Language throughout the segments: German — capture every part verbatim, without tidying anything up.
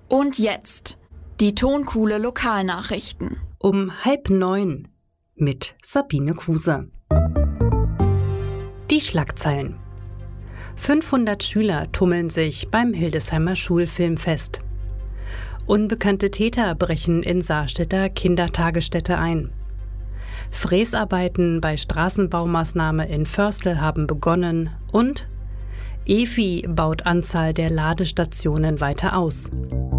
Und jetzt die Tonkuhle Lokalnachrichten. Um halb neun mit Sabine Kruse. Die Schlagzeilen. fünfhundert Schüler tummeln sich beim Hildesheimer Schulfilmfest. Unbekannte Täter brechen in Saarstädter Kindertagesstätte ein. Fräsarbeiten bei Straßenbaumaßnahme in Förstel haben begonnen und E F I baut Anzahl der Ladestationen weiter aus.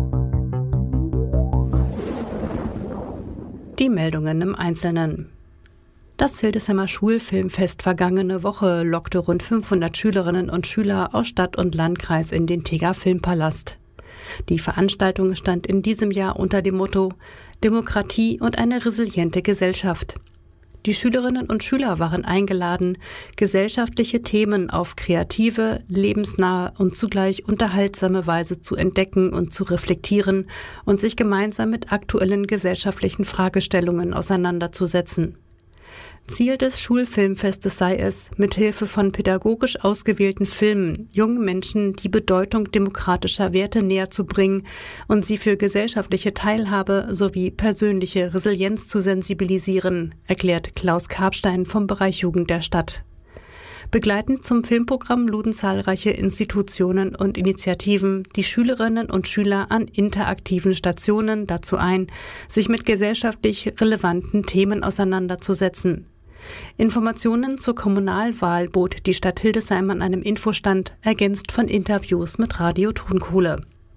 Die Meldungen im Einzelnen. Das Hildesheimer Schulfilmfest vergangene Woche lockte rund fünfhundert Schülerinnen und Schüler aus Stadt und Landkreis in den Teger Filmpalast. Die Veranstaltung stand in diesem Jahr unter dem Motto Demokratie und eine resiliente Gesellschaft. Die Schülerinnen und Schüler waren eingeladen, gesellschaftliche Themen auf kreative, lebensnahe und zugleich unterhaltsame Weise zu entdecken und zu reflektieren und sich gemeinsam mit aktuellen gesellschaftlichen Fragestellungen auseinanderzusetzen. Ziel des Schulfilmfestes sei es, mithilfe von pädagogisch ausgewählten Filmen jungen Menschen die Bedeutung demokratischer Werte näher zu bringen und sie für gesellschaftliche Teilhabe sowie persönliche Resilienz zu sensibilisieren, erklärt Klaus Karpstein vom Bereich Jugend der Stadt. Begleitend zum Filmprogramm luden zahlreiche Institutionen und Initiativen die Schülerinnen und Schüler an interaktiven Stationen dazu ein, sich mit gesellschaftlich relevanten Themen auseinanderzusetzen. Informationen zur Kommunalwahl bot die Stadt Hildesheim an einem Infostand, ergänzt von Interviews mit Radio Tonkuhle.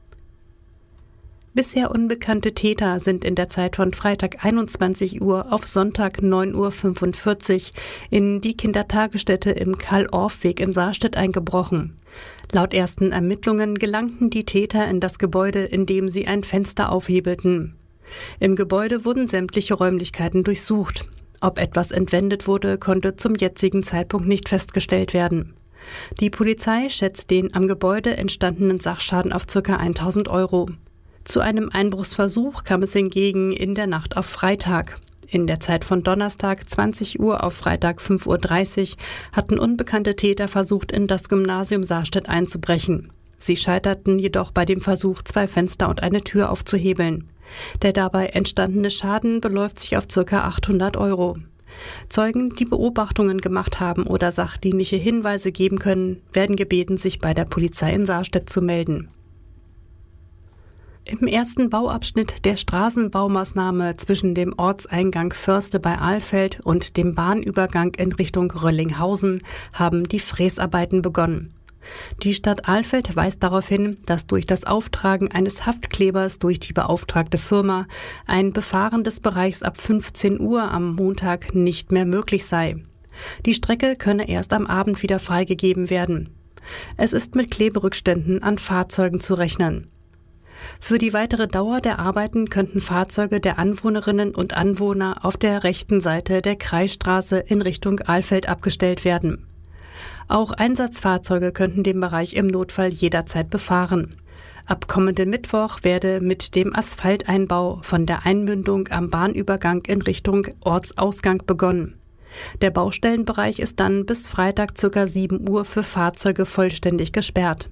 Bisher unbekannte Täter sind in der Zeit von Freitag einundzwanzig Uhr auf Sonntag neun Uhr fünfundvierzig in die Kindertagesstätte im Karl-Orff-Weg in Saarstedt eingebrochen. Laut ersten Ermittlungen gelangten die Täter in das Gebäude, indem sie ein Fenster aufhebelten. Im Gebäude wurden sämtliche Räumlichkeiten durchsucht. Ob etwas entwendet wurde, konnte zum jetzigen Zeitpunkt nicht festgestellt werden. Die Polizei schätzt den am Gebäude entstandenen Sachschaden auf ca. tausend Euro. Zu einem Einbruchsversuch kam es hingegen in der Nacht auf Freitag. In der Zeit von Donnerstag zwanzig Uhr auf Freitag fünf Uhr dreißig hatten unbekannte Täter versucht, in das Gymnasium Saarstedt einzubrechen. Sie scheiterten jedoch bei dem Versuch, zwei Fenster und eine Tür aufzuhebeln. Der dabei entstandene Schaden beläuft sich auf ca. achthundert Euro. Zeugen, die Beobachtungen gemacht haben oder sachdienliche Hinweise geben können, werden gebeten, sich bei der Polizei in Saarstedt zu melden. Im ersten Bauabschnitt der Straßenbaumaßnahme zwischen dem Ortseingang Förste bei Alfeld und dem Bahnübergang in Richtung Röllinghausen haben die Fräsarbeiten begonnen. Die Stadt Alfeld weist darauf hin, dass durch das Auftragen eines Haftklebers durch die beauftragte Firma ein Befahren des Bereichs ab fünfzehn Uhr am Montag nicht mehr möglich sei. Die Strecke könne erst am Abend wieder freigegeben werden. Es ist mit Kleberückständen an Fahrzeugen zu rechnen. Für die weitere Dauer der Arbeiten könnten Fahrzeuge der Anwohnerinnen und Anwohner auf der rechten Seite der Kreisstraße in Richtung Alfeld abgestellt werden. Auch Einsatzfahrzeuge könnten den Bereich im Notfall jederzeit befahren. Ab kommenden Mittwoch werde mit dem Asphalteinbau von der Einmündung am Bahnübergang in Richtung Ortsausgang begonnen. Der Baustellenbereich ist dann bis Freitag ca. sieben Uhr für Fahrzeuge vollständig gesperrt.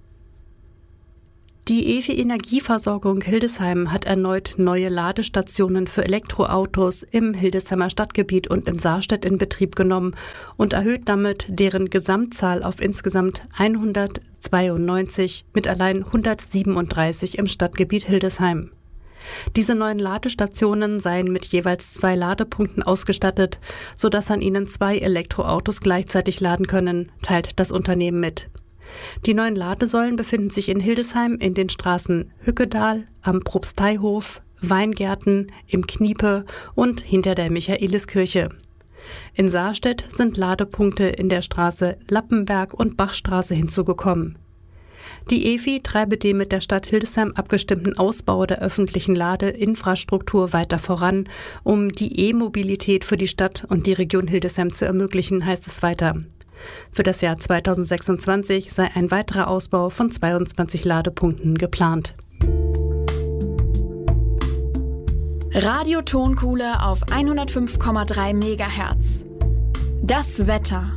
Die E F I Energieversorgung Hildesheim hat erneut neue Ladestationen für Elektroautos im Hildesheimer Stadtgebiet und in Saarstedt in Betrieb genommen und erhöht damit deren Gesamtzahl auf insgesamt hundertzweiundneunzig mit allein hundertsiebenunddreißig im Stadtgebiet Hildesheim. Diese neuen Ladestationen seien mit jeweils zwei Ladepunkten ausgestattet, sodass an ihnen zwei Elektroautos gleichzeitig laden können, teilt das Unternehmen mit. Die neuen Ladesäulen befinden sich in Hildesheim in den Straßen Hückedal, am Propsteihof, Weingärten, im Kniepe und hinter der Michaeliskirche. In Saarstedt sind Ladepunkte in der Straße Lappenberg und Bachstraße hinzugekommen. Die E F I treibe den mit der Stadt Hildesheim abgestimmten Ausbau der öffentlichen Ladeinfrastruktur weiter voran, um die E-Mobilität für die Stadt und die Region Hildesheim zu ermöglichen, heißt es weiter. Für das Jahr zweitausendsechsundzwanzig sei ein weiterer Ausbau von zweiundzwanzig Ladepunkten geplant. Radio Tonkuhle auf hundertfünf Komma drei Megahertz. Das Wetter.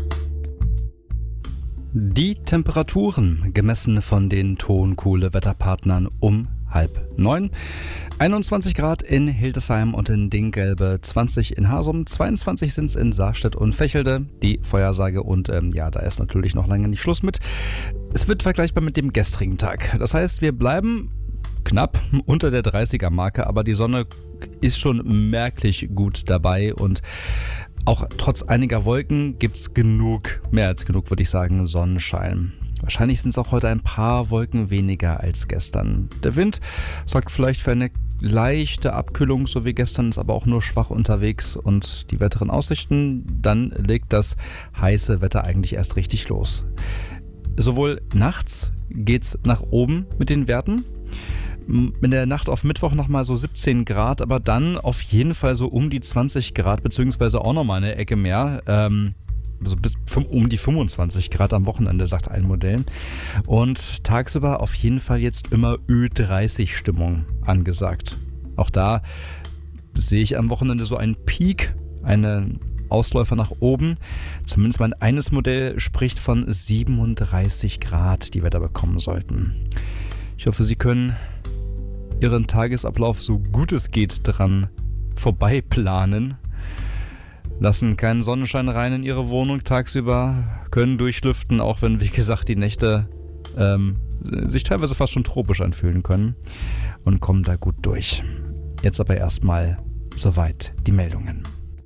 Die Temperaturen, gemessen von den Tonkuhle-Wetterpartnern um halb neun. einundzwanzig Grad in Hildesheim und in Dinggelbe, zwanzig in Hasum, zweiundzwanzig sind es in Sarstedt und Vechelde, die Vorhersage. Und ähm, ja, da ist natürlich noch lange nicht Schluss mit. Es wird vergleichbar mit dem gestrigen Tag. Das heißt, wir bleiben knapp unter der dreißiger-Marke, aber die Sonne ist schon merklich gut dabei und auch trotz einiger Wolken gibt es genug, mehr als genug, würde ich sagen, Sonnenschein. Wahrscheinlich sind es auch heute ein paar Wolken weniger als gestern. Der Wind sorgt vielleicht für eine leichte Abkühlung, so wie gestern, ist aber auch nur schwach unterwegs. Und die weiteren Aussichten, dann legt das heiße Wetter eigentlich erst richtig los. Sowohl nachts geht es nach oben mit den Werten. In der Nacht auf Mittwoch nochmal so siebzehn Grad, aber dann auf jeden Fall so um die zwanzig Grad, beziehungsweise auch nochmal eine Ecke mehr. Ähm, so bis um die fünfundzwanzig Grad am Wochenende, sagt ein Modell. Und tagsüber auf jeden Fall jetzt immer Ü dreißig Stimmung angesagt. Auch da sehe ich am Wochenende so einen Peak, einen Ausläufer nach oben. Zumindest mein eines Modell spricht von siebenunddreißig Grad, die wir da bekommen sollten. Ich hoffe, Sie können Ihren Tagesablauf so gut es geht dran vorbei planen. Lassen keinen Sonnenschein rein in Ihre Wohnung tagsüber, können durchlüften, auch wenn, wie gesagt, die Nächte ähm, sich teilweise fast schon tropisch anfühlen können und kommen da gut durch. Jetzt aber erstmal soweit die Meldungen.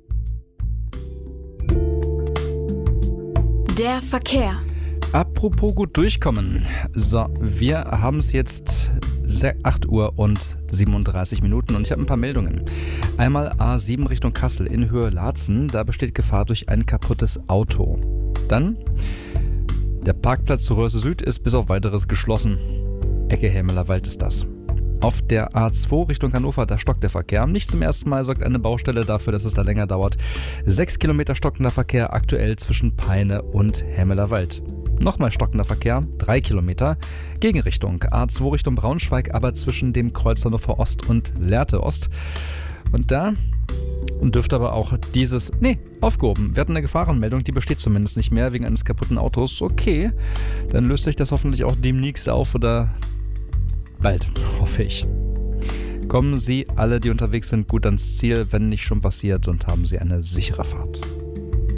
Der Verkehr. Apropos gut durchkommen. So, wir haben es jetzt acht Uhr und siebenunddreißig Minuten und ich habe ein paar Meldungen. Einmal A sieben Richtung Kassel in Höhe Laatzen, da besteht Gefahr durch ein kaputtes Auto. Dann, der Parkplatz zur Röhse Süd ist bis auf weiteres geschlossen. Ecke Helmeler Wald ist das. Auf der A zwei Richtung Hannover, da stockt der Verkehr. Nicht zum ersten Mal sorgt eine Baustelle dafür, dass es da länger dauert. Sechs Kilometer stockender Verkehr aktuell zwischen Peine und Helmeler Wald. Nochmal stockender Verkehr, drei Kilometer, Gegenrichtung, A zwei Richtung Braunschweig, aber zwischen dem Kreuz Hannover Ost und Lehrte Ost. Und da dürfte aber auch dieses, nee, aufgehoben. Wir hatten eine Gefahrenmeldung, die besteht zumindest nicht mehr wegen eines kaputten Autos. Okay, dann löst sich das hoffentlich auch demnächst auf oder bald, hoffe ich. Kommen Sie alle, die unterwegs sind, gut ans Ziel, wenn nicht schon passiert, und haben Sie eine sichere Fahrt.